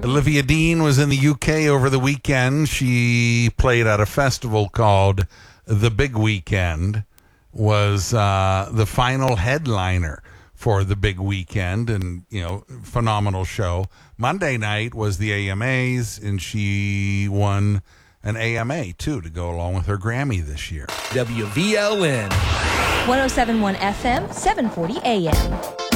Olivia Dean was in the UK over the weekend. She played at a festival called The Big Weekend, was the final headliner for The Big Weekend, and, phenomenal show. Monday night was the AMAs, and she won an AMA, too, to go along with her Grammy this year. WVLN. 107.1 FM, 740 AM.